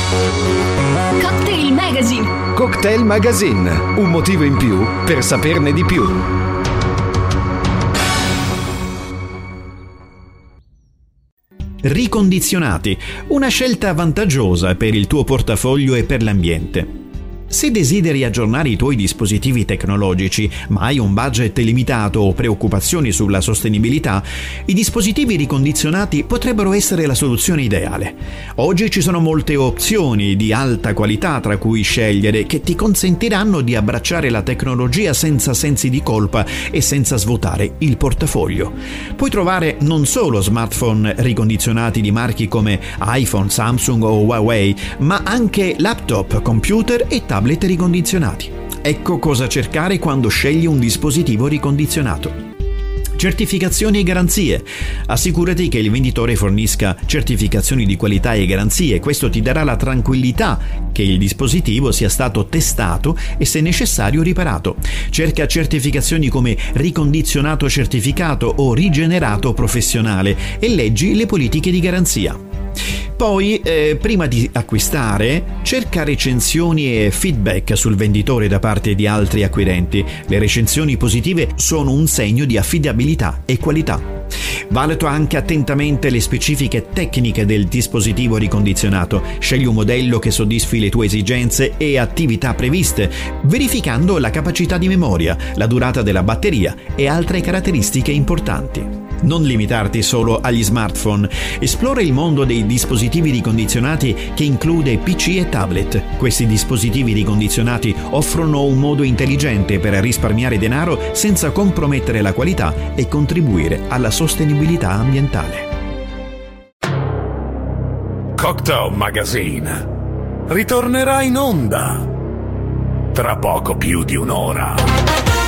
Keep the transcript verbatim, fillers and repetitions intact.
Cocktail Magazine. Cocktail Magazine, un motivo in più per saperne di più. Ricondizionati, una scelta vantaggiosa per il tuo portafoglio e per l'ambiente. Se desideri aggiornare i tuoi dispositivi tecnologici, ma hai un budget limitato o preoccupazioni sulla sostenibilità, i dispositivi ricondizionati potrebbero essere la soluzione ideale. Oggi ci sono molte opzioni di alta qualità tra cui scegliere che ti consentiranno di abbracciare la tecnologia senza sensi di colpa e senza svuotare il portafoglio. Puoi trovare non solo smartphone ricondizionati di marchi come iPhone, Samsung o Huawei, ma anche laptop, computer e tablet ricondizionati. Ecco cosa cercare quando scegli un dispositivo ricondizionato. Certificazioni e garanzie. Assicurati che il venditore fornisca certificazioni di qualità e garanzie. Questo ti darà la tranquillità che il dispositivo sia stato testato e, se necessario, riparato. Cerca certificazioni come ricondizionato certificato o rigenerato professionale e leggi le politiche di garanzia. Poi, eh, prima di acquistare, cerca recensioni e feedback sul venditore da parte di altri acquirenti. Le recensioni positive sono un segno di affidabilità e qualità. Valuta anche attentamente le specifiche tecniche del dispositivo ricondizionato. Scegli un modello che soddisfi le tue esigenze e attività previste, verificando la capacità di memoria, la durata della batteria e altre caratteristiche importanti. Non limitarti solo agli smartphone. Esplora il mondo dei dispositivi ricondizionati, che include P C e tablet. Questi dispositivi ricondizionati offrono un modo intelligente per risparmiare denaro senza compromettere la qualità e contribuire alla sostenibilità ambientale. Cocktail Magazine ritornerà in onda tra poco più di un'ora.